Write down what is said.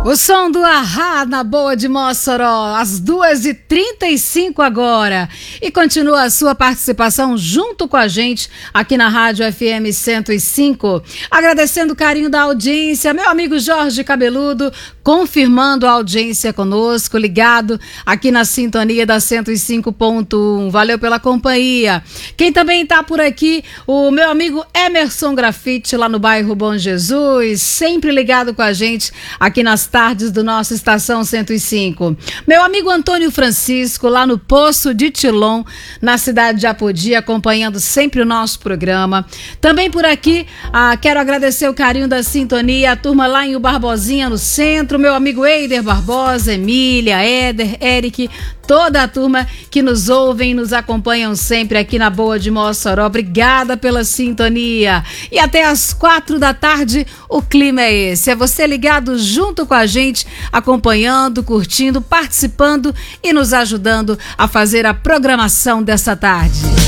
O som do Ahá na Boa de Mossoró, às 2h35 agora. E continua a sua participação junto com a gente aqui na Rádio FM 105. Agradecendo o carinho da audiência, meu amigo Jorge Cabeludo, confirmando a audiência conosco, ligado aqui na sintonia da 105.1. Valeu pela companhia. Quem também está por aqui, o meu amigo Emerson Grafite, lá no bairro Bom Jesus, sempre ligado com a gente aqui nas tardes do nosso Estação 105. Meu amigo Antônio Francisco, lá no Poço de Tilon, na cidade de Apodi, acompanhando sempre o nosso programa. Também por aqui, quero agradecer o carinho da sintonia, a turma lá em O Barbosinha, no centro, meu amigo Eider Barbosa, Emília, Éder, Eric, toda a turma que nos ouvem, nos acompanham sempre aqui na Boa de Mossoró. Obrigada pela sintonia. E até às 4h, o clima é esse. É você ligado junto com a gente, acompanhando, curtindo, participando e nos ajudando a fazer a programação dessa tarde.